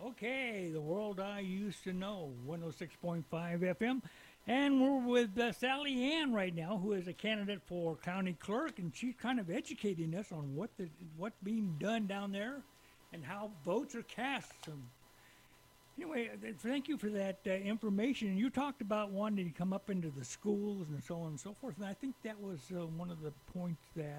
Okay, the world I used to know, 106.5 FM. And we're with Sally Ann right now, who is a candidate for county clerk, and she's kind of educating us on what's being done down there and how votes are cast. So, anyway, thank you for that information. You talked about wanting to come up into the schools and so on and so forth, and I think that was one of the points that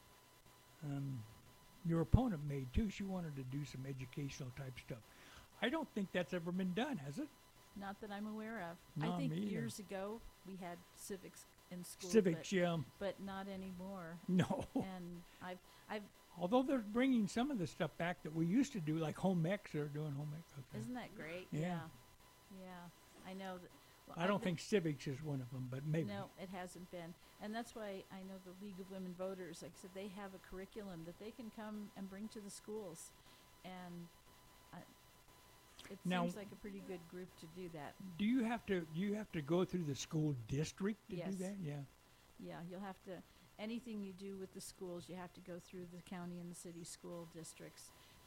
your opponent made too. She wanted to do some educational type stuff. I don't think that's ever been done, has it? Not that I'm aware of. No, I think me either. years ago we had civics in school. Civics, yeah. But not anymore. No. And I've Although they're bringing some of the stuff back that we used to do, like home ec, they're doing home ec. Okay. Isn't that great? Yeah. Yeah. I know that. Well, I don't think civics is one of them, but maybe. No, it hasn't been. And that's why I know the League of Women Voters, like I said, they have a curriculum that they can come and bring to the schools. And it Now, seems like a pretty good group to do that. Do you have to go through the school district to Yes. do that? Yeah. Yeah, you'll have to, anything you do with the schools, you have to go through the county and the city school districts.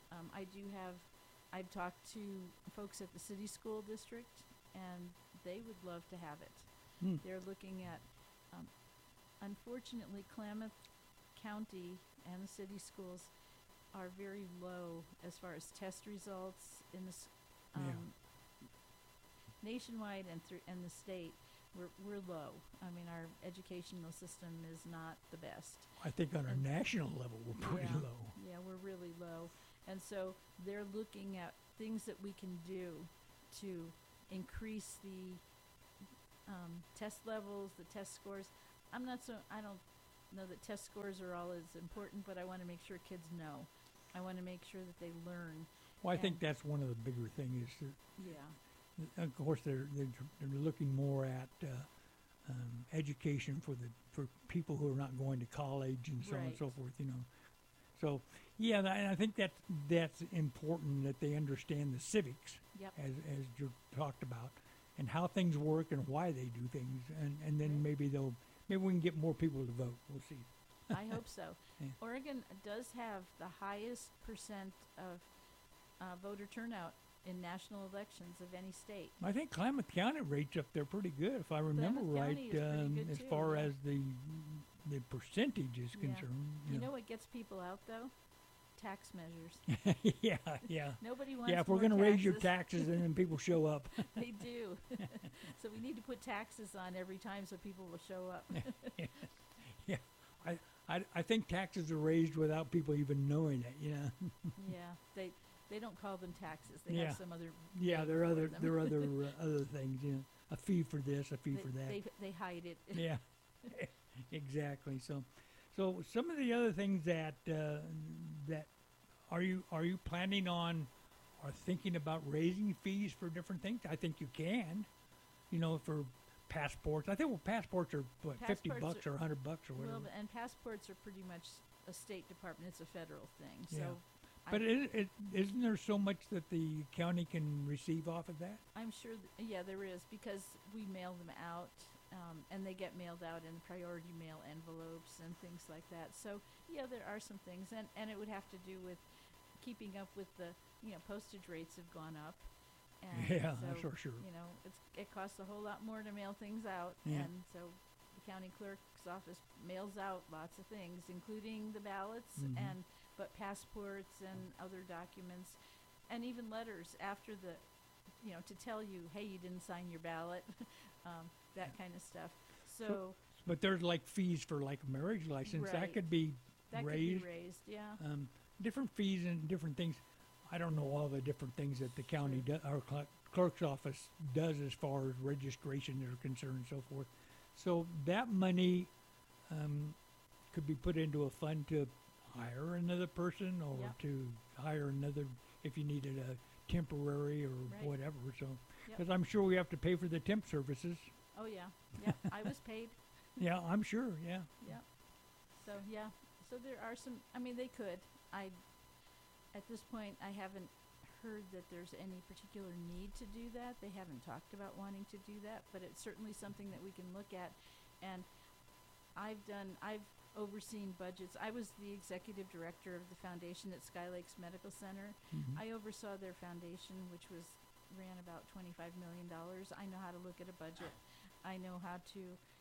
I've talked to folks at the city school district, and they would love to have it. Hmm. They're looking at, unfortunately, Klamath County and the city schools are very low as far as test results in the nationwide and the state. We're low. I mean, our educational system is not the best. I think on a national level, we're pretty Yeah. low. Yeah, we're really low. And so they're looking at things that we can do to increase the test levels, the test scores. I don't know that test scores are all as important, but I want to make sure kids know. I want to make sure that they learn. Well, I think that's one of the bigger things. Is Yeah. of course, they're looking more at education for people who are not going to college and so on and Right. so forth. So yeah, and I think that's important that they understand the civics Yep. as you talked about, and how things work and why they do things, and then Right. maybe we can get more people to vote. We'll see. I hope so. Yeah. Oregon does have the highest percent of voter turnout in national elections of any state. I think Klamath County rates up there pretty good, if I remember Klamath right, County is pretty good as too, far yeah. as the percentage is Yeah. concerned. You know what gets people out though? Tax measures. yeah. Nobody wants Yeah, if we're more going to raise your taxes. taxes, then people show up. They do. So we need to put taxes on every time so people will show up. Yeah, I think taxes are raised without people even knowing it. Yeah, they don't call them taxes. They Yeah. have some other Yeah, name there are for other them. there are other other things. A fee for this, a fee for that. They hide it. Yeah, exactly. So some of the other things that are you planning on or thinking about raising fees for different things? I think you can. For passports. I think passports are what, $50 Passports or $100 or whatever. Well, and passports are pretty much a State Department. It's a federal thing. Yeah. So But isn't there so much that the county can receive off of that? I'm sure, yeah, there is, because we mail them out, and they get mailed out in priority mail envelopes and things like that. So, yeah, there are some things, and it would have to do with keeping up with the, postage rates have gone up. And Yeah, so, that's for sure. It costs a whole lot more to mail things out, Yeah. and so the county clerk's office mails out lots of things, including the ballots Mhm. but passports and other documents, and even letters after to tell you, hey, you didn't sign your ballot, that kind of stuff. So But there's like fees for like a marriage license. That Right. could be that raised. could be raised, yeah. Different fees and different things. I don't know all the different things that the county, our clerk's office does as far as registration are concerned and so forth. So that money could be put into a fund to hire another person or Yep. to hire another if you needed a temporary or Right. whatever. So, Yep. because I'm sure we have to pay for the temp services. Oh yeah, yeah. I was paid. Yeah, I'm sure. Yeah. Yeah. So yeah. So there are some. I mean, they could. At this point, I haven't heard that there's any particular need to do that. They haven't talked about wanting to do that, but it's certainly something that we can look at. And I've overseeing budgets. I was the executive director of the foundation at Sky Lakes Medical Center. Mhm. I oversaw their foundation, which ran about $25 million. I know how to look at a budget. I know how to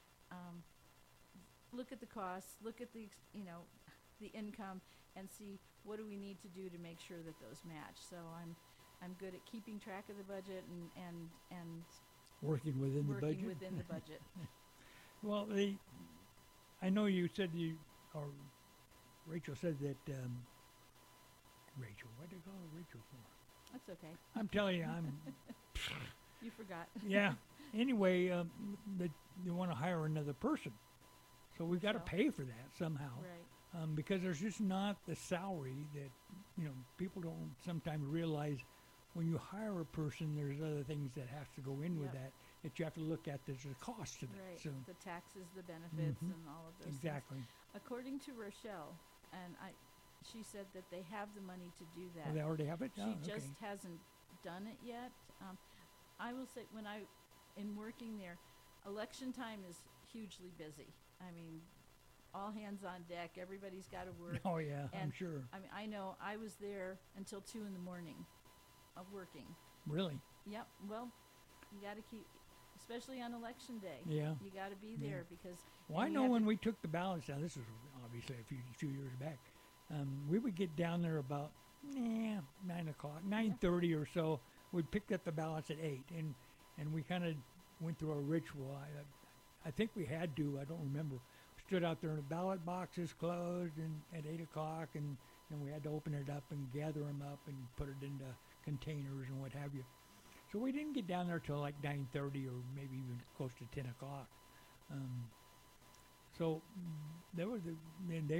look at the costs, look at the income, and see what do we need to do to make sure that those match. So I'm good at keeping track of the budget and Working within the budget. working within the budget. Well, I know you said or Rachel said that, Rachel, what do you call her Rachel for? That's okay. I'm telling you, You forgot. yeah. Anyway, that they want to hire another person. So we've got to Michelle. pay for that somehow. Right. Because there's just not the salary that, people don't sometimes realize when you hire a person, there's other things that have to go in with Yep. that you have to look at. There's a cost to that. Right. So The taxes, the benefits, Mhm. and all of those things. exactly. According to Rochelle, and she said that they have the money to do that. Oh, they already have it? She Oh, just okay. hasn't done it yet. I will say, in working there, election time is hugely busy. I mean, all hands on deck. Everybody's got to work. Oh, yeah, I'm and sure. I mean, I know I was there until 2 in the morning, working. Really? Yep. Well, you got to keep, especially on election day. Yeah. You got to be Yeah. there because. Well, I and you know have when to- we took the ballots down, this was obviously a few years back, we would get down there about 9 o'clock, 9:30 or so. We'd pick up the ballots at 8, and we kind of went through a ritual. I think we had to, I don't remember. Stood out there and the ballot boxes closed and at 8 o'clock, and we had to open it up and gather them up and put it into containers and what have you. So we didn't get down there till like 9:30 or maybe even close to 10 o'clock. So there was and they